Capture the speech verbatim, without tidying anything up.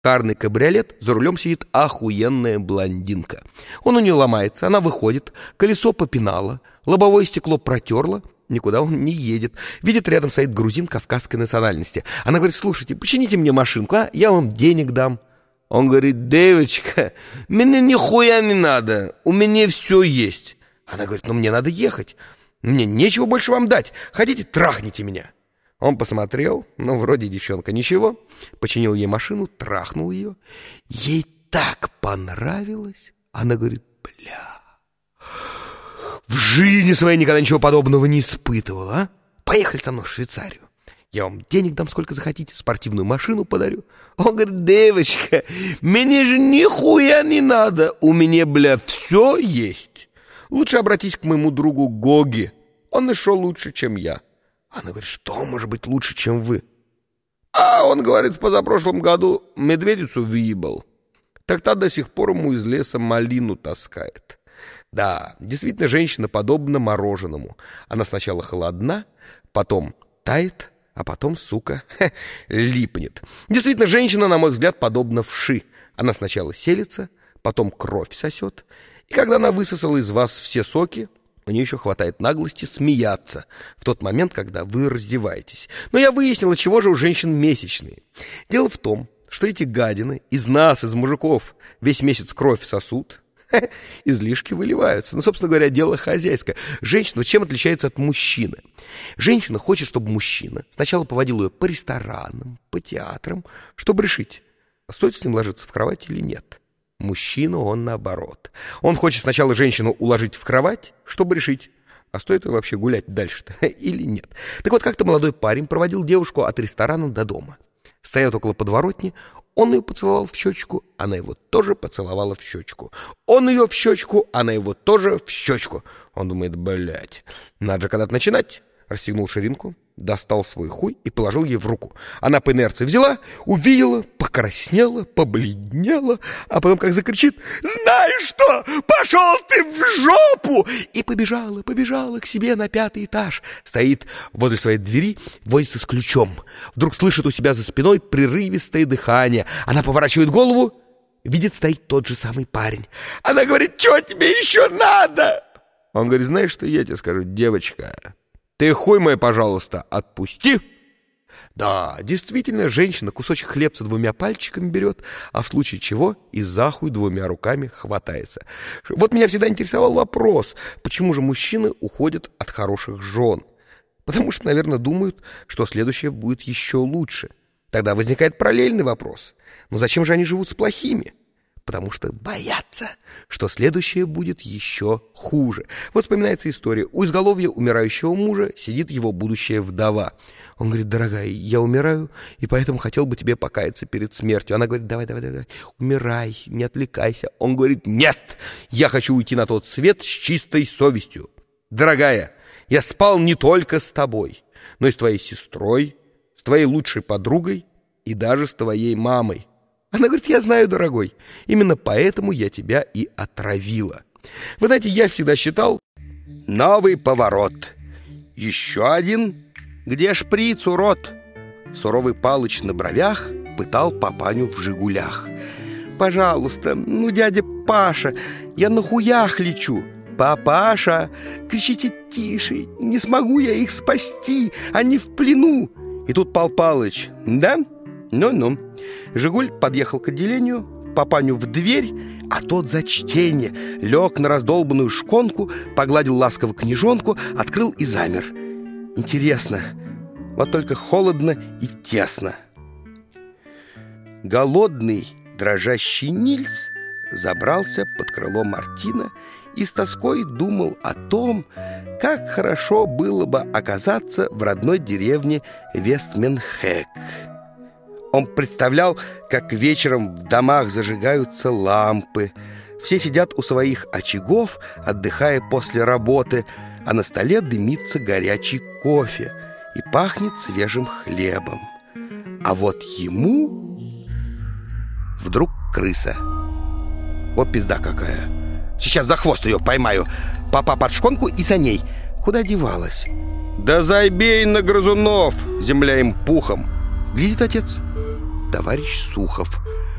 Шикарный кабриолет, за рулем сидит охуенная блондинка. Он у нее ломается, она выходит, колесо попинало, лобовое стекло протерло, никуда он не едет. Видит, рядом стоит грузин кавказской национальности. Она говорит: слушайте, почините мне машинку, а? Я вам денег дам. Он говорит: девочка, мне нихуя не надо, у меня все есть. Она говорит: ну мне надо ехать, мне нечего больше вам дать, хотите, трахните меня. Он посмотрел, ну, вроде девчонка ничего, починил ей машину, трахнул ее. Ей так понравилось. Она говорит: бля, в жизни своей никогда ничего подобного не испытывала, а? Поехали со мной в Швейцарию. Я вам денег дам сколько захотите, спортивную машину подарю. Он говорит: девочка, мне же нихуя не надо, у меня, бля, все есть. Лучше обратись к моему другу Гоги, он еще лучше, чем я. Она говорит: что может быть лучше, чем вы? А он говорит: в позапрошлом году медведицу въебал. Так та до сих пор ему из леса малину таскает. Да, действительно, женщина подобна мороженому. Она сначала холодна, потом тает, а потом, сука, липнет. Действительно, женщина, на мой взгляд, подобна вши. Она сначала селится, потом кровь сосет, и когда она высосала из вас все соки, у нее еще хватает наглости смеяться в тот момент, когда вы раздеваетесь. Но я выяснила, чего же у женщин месячные. Дело в том, что эти гадины из нас, из мужиков, весь месяц кровь сосут, излишки выливаются. Ну, собственно говоря, дело хозяйское. Женщина чем отличается от мужчины? Женщина хочет, чтобы мужчина сначала поводил ее по ресторанам, по театрам, чтобы решить, стоит с ним ложиться в кровать или нет. Мужчина, он наоборот. Он хочет сначала женщину уложить в кровать, чтобы решить, а стоит ее вообще гулять дальше-то или нет. Так вот, как-то молодой парень проводил девушку от ресторана до дома. Стоят около подворотни, он ее поцеловал в щечку, она его тоже поцеловала в щечку. Он ее в щечку, она его тоже в щечку. Он думает: блядь, надо же когда-то начинать. Расстегнул ширинку, достал свой хуй и положил ей в руку. Она по инерции взяла, увидела, покраснела, побледнела, а потом как закричит: знаешь что, пошел ты в жопу! И побежала, побежала к себе на пятый этаж. Стоит возле своей двери, возится с ключом. Вдруг слышит у себя за спиной прерывистое дыхание. Она поворачивает голову, видит, стоит тот же самый парень. Она говорит: что тебе еще надо? Он говорит: знаешь, что я тебе скажу, девочка? Ты хуй мой, пожалуйста, отпусти. Да, действительно, женщина кусочек хлебца двумя пальчиками берет, а в случае чего и за хуй двумя руками хватается. Вот меня всегда интересовал вопрос, почему же мужчины уходят от хороших жен? Потому что, наверное, думают, что следующее будет еще лучше. Тогда возникает параллельный вопрос: ну зачем же они живут с плохими? Потому что боятся, что следующее будет еще хуже. Вот вспоминается история. У изголовья умирающего мужа сидит его будущая вдова. Он говорит: дорогая, я умираю, и поэтому хотел бы тебе покаяться перед смертью. Она говорит: давай, давай, давай, умирай, не отвлекайся. Он говорит: нет, я хочу уйти на тот свет с чистой совестью. Дорогая, я спал не только с тобой, но и с твоей сестрой, с твоей лучшей подругой и даже с твоей мамой. Она говорит: я знаю, дорогой, именно поэтому я тебя и отравила. Вы знаете, я всегда считал... Новый поворот. Еще один. Где шприц, урод? Суровый Палыч на бровях пытал папаню в «Жигулях». Пожалуйста, ну, дядя Паша, я на хуях лечу. Папаша, кричите тише, не смогу я их спасти, они в плену. И тут Пал Палыч: да? Ну-ну. «Жигуль» подъехал к отделению, папаню в дверь, а тот за чтение лег на раздолбанную шконку, погладил ласково книжонку, открыл и замер. Интересно, вот только холодно и тесно. Голодный, дрожащий Нильс забрался под крыло Мартина и с тоской думал о том, как хорошо было бы оказаться в родной деревне Вестменхэк. Он представлял, как вечером в домах зажигаются лампы, все сидят у своих очагов, отдыхая после работы, а на столе дымится горячий кофе и пахнет свежим хлебом. А вот ему вдруг крыса. Вот пизда какая. Сейчас за хвост ее поймаю. Папа под шконку и за ней. Куда девалась? Да забей на грызунов, земля им пухом. Видит отец? Товарищ Сухов.